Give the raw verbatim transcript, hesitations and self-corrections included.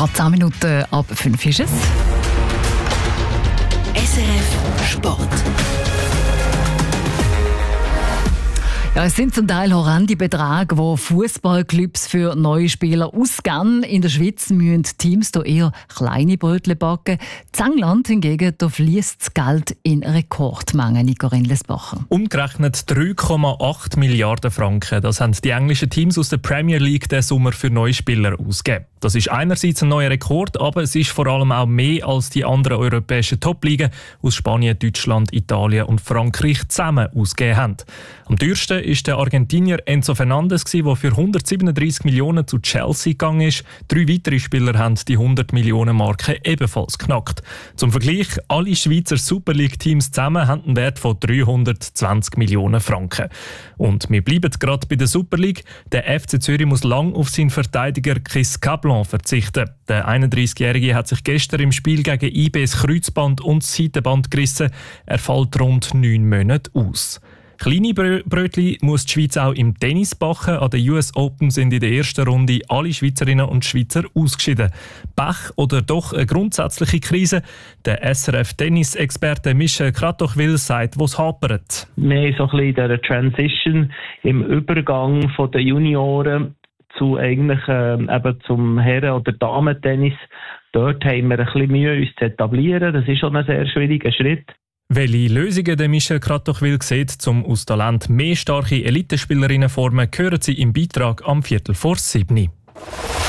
Gerade zehn Minuten ab fünf ist es. S R F Sport. Ja, es sind zum Teil horrende Beträge, die Fußballclubs für neue Spieler ausgeben. In der Schweiz müssen Teams hier eher kleine Brötchen backen. In England hingegen da fließt das Geld in Rekordmengen, Nicorinne Lesbacher. Umgerechnet drei Komma acht Milliarden Franken. Das haben die englischen Teams aus der Premier League diesen Sommer für neue Spieler ausgegeben. Das ist einerseits ein neuer Rekord, aber es ist vor allem auch mehr als die anderen europäischen Top-Ligen aus Spanien, Deutschland, Italien und Frankreich zusammen ausgegeben haben. Am teuersten ist der Argentinier Enzo Fernandes, der für hundertsiebenunddreissig Millionen zu Chelsea gegangen ist. Drei weitere Spieler haben die hundert Millionen Marke ebenfalls geknackt. Zum Vergleich, alle Schweizer Super League-Teams zusammen haben einen Wert von dreihundertzwanzig Millionen Franken. Und wir bleiben gerade bei der Super League. Der F C Zürich muss lang auf seinen Verteidiger Chris Cablon verzichten. Der einunddreißigjährige hat sich gestern im Spiel gegen I B das Kreuzband und das Seitenband gerissen. Er fällt rund neun Monate aus. Kleine Brö- Brötchen muss die Schweiz auch im Tennis backen. An den U S Open sind in der ersten Runde alle Schweizerinnen und Schweizer ausgeschieden. Pech oder doch eine grundsätzliche Krise? Der S R F-Tennis-Experte Michel Kratochwil sagt, wo es hapert. Wir sind so ein bisschen in dieser Transition im Übergang von den Junioren zu eigentlich äh, eben zum Herren- oder Damen-Tennis. Dort haben wir ein bisschen Mühe, uns zu etablieren. Das ist schon ein sehr schwieriger Schritt. Welche Lösungen der Michel Kratochwil sieht, um aus Talent mehr starke Elitespielerinnen zu formen, hören Sie im Beitrag am Viertel vor sieben.